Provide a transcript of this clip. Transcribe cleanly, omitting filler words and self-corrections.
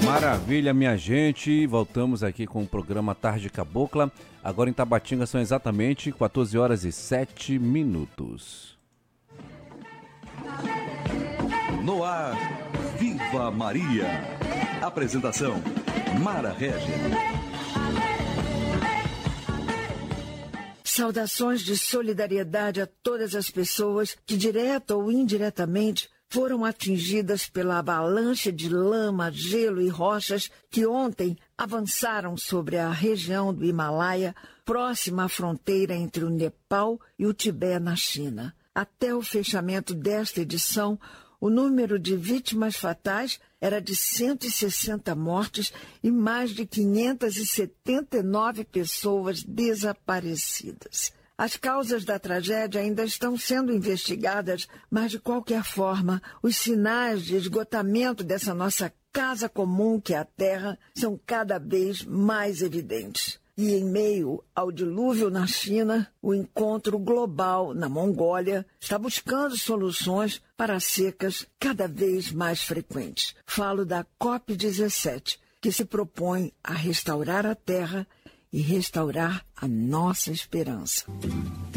Maravilha, minha gente. Voltamos aqui com o programa Tarde Cabocla. Agora em Tabatinga são exatamente 14 horas e 7 minutos. No ar, Viva Maria. Apresentação, Mara Régia. Saudações de solidariedade a todas as pessoas que, direta ou indiretamente, foram atingidas pela avalanche de lama, gelo e rochas que ontem avançaram sobre a região do Himalaia, próxima à fronteira entre o Nepal e o Tibete, na China. Até o fechamento desta edição, o número de vítimas fatais era de 160 mortes e mais de 579 pessoas desaparecidas. As causas da tragédia ainda estão sendo investigadas, mas, de qualquer forma, os sinais de esgotamento dessa nossa casa comum, que é a Terra, são cada vez mais evidentes. E, em meio ao dilúvio na China, o encontro global na Mongólia está buscando soluções para secas cada vez mais frequentes. Falo da COP17, que se propõe a restaurar a Terra e restaurar a nossa esperança.